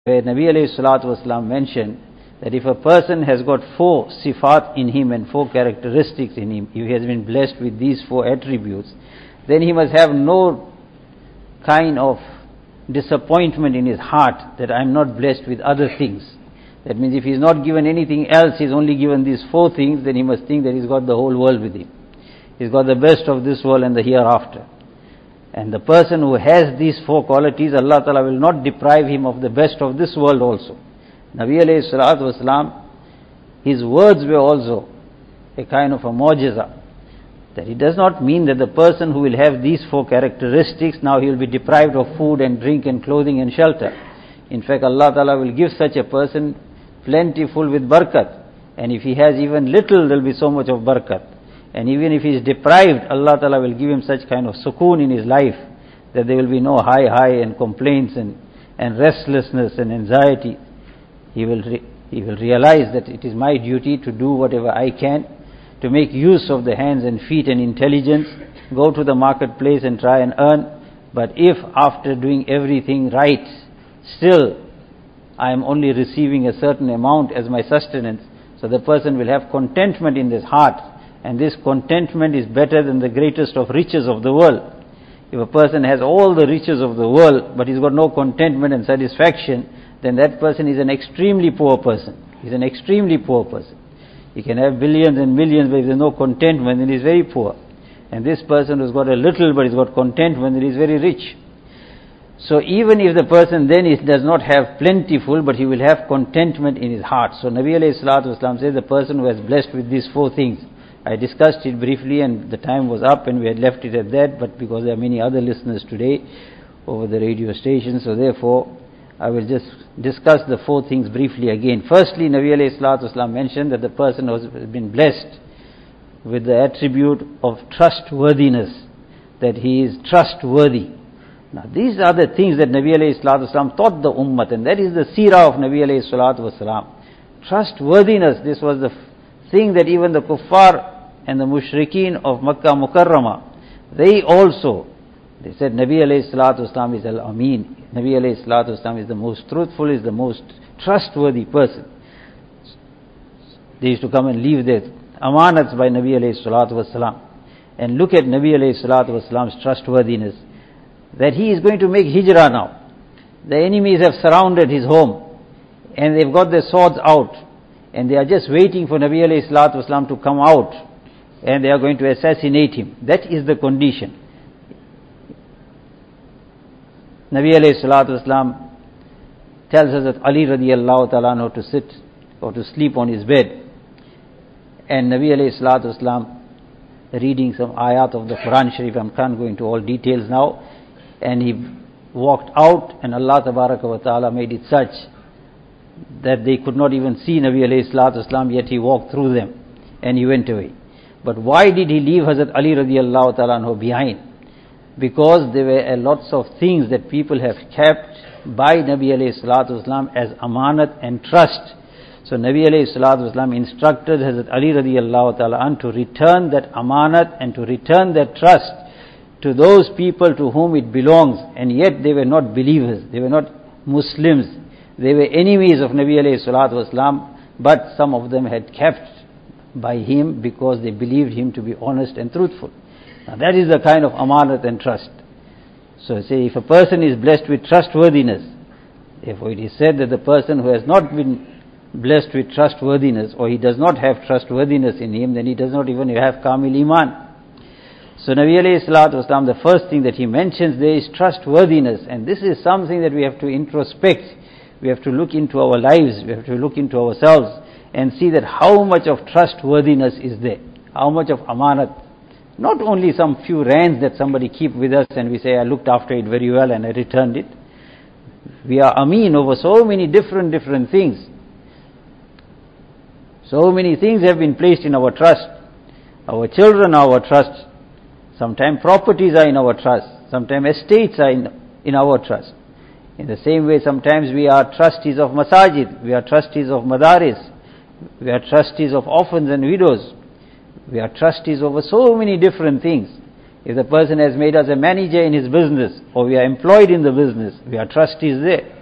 where Nabi alayhi salatu wasalam mentioned that if a person has got 4 sifat in him and 4 characteristics in him, if he has been blessed with these 4 attributes, then he must have no kind of disappointment in his heart that I am not blessed with other things. That means if he is not given anything else, he is only given these 4 things, then he must think that he's got the whole world with him. He's got the best of this world and the hereafter. And the person who has these 4 qualities, Allah Ta'ala will not deprive him of the best of this world also. Nabi alayhi salatu wasalam, his words were also a kind of a mu'jiza. That it does not mean that the person who will have these 4 characteristics, now he will be deprived of food and drink and clothing and shelter. In fact, Allah Ta'ala will give such a person plentiful with barakat. And if he has even little, there will be so much of barakat. And even if he is deprived, Allah Ta'ala will give him such kind of sukoon in his life that there will be no high and complaints and restlessness and anxiety. He will realize that it is my duty to do whatever I can, to make use of the hands and feet and intelligence, go to the marketplace and try and earn. But if after doing everything right, still I am only receiving a certain amount as my sustenance, so the person will have contentment in his heart. And this contentment is better than the greatest of riches of the world. If a person has all the riches of the world, but he's got no contentment and satisfaction, then that person is an extremely poor person. He's an extremely poor person. He can have billions and millions, but if there's no contentment, then he's very poor. And this person who's got a little, but he's got contentment, then he's very rich. So even if the person then does not have plentiful, but he will have contentment in his heart. So Nabi alayhi salatu wasalam says the person who has blessed with these 4 things, I discussed it briefly and the time was up and we had left it at that, but because there are many other listeners today over the radio station, so therefore I will just discuss the 4 things briefly again. Firstly, Nabi alayhi salatu wasalam mentioned that the person has been blessed with the attribute of trustworthiness, that he is trustworthy. Now these are the things that Nabi alayhi salatu wasalam taught the ummah, and that is the seerah of Nabi alayhi salatu wasalam. Trustworthiness, this was the thing that even the kuffar and the mushrikeen of Makkah Mukarramah, they said Nabi alayhi salatu wasalam is al-Amin. Nabi alayhi salatu wasalam is the most truthful, is the most trustworthy person. They used to come and leave their amanats by Nabi alayhi salatu wasalam. And look at Nabi alayhi salatu wasalam's trustworthiness, that he is going to make hijrah now. The enemies have surrounded his home and they've got their swords out and they are just waiting for Nabi alayhi salatu wasalam to come out and they are going to assassinate him. That is the condition. Nabi alayhi salatu wasalam tells us that Ali radiallahu ta'ala anhu to sit or to sleep on his bed, and Nabi alayhi salatu wasalam reading some ayat of the Quran Sharif. I can't go into all details now. And he walked out and Allah tabaraka wa ta'ala made it such that they could not even see Nabi alayhi salatu wasalam, yet he walked through them and he went away. But why did he leave Hazrat Ali radiallahu ta'ala anhu behind? Because there were lots of things that people have kept by Nabi alayhi salatu wasalam as amanat and trust. So Nabi alayhi salatu wasalam instructed Hazrat Ali radiallahu ta'ala anhu to return that amanat and to return that trust to those people to whom it belongs, and yet they were not believers, they were not Muslims, they were enemies of Nabi alayhi salatu wasalam, but some of them had kept by him because they believed him to be honest and truthful. Now that is the kind of amanat and trust. So say if a person is blessed with trustworthiness, therefore it is said that the person who has not been blessed with trustworthiness, or he does not have trustworthiness in him, then he does not even have Kamil Iman. So Nabi alayhi salatu wasalam, the first thing that he mentions there is trustworthiness, and this is something that we have to introspect. We have to look into our lives, we have to look into ourselves and see that how much of trustworthiness is there, how much of amanat. Not only some few rands that somebody keep with us and we say I looked after it very well and I returned it. We are ameen over so many different things. So many things have been placed in our trust. Our children are our trust. Sometimes properties are in our trust. Sometimes estates are in our trust. In the same way, sometimes we are trustees of masajid, we are trustees of madaris, we are trustees of orphans and widows, we are trustees over so many different things. If the person has made us a manager in his business, or we are employed in the business, we are trustees there.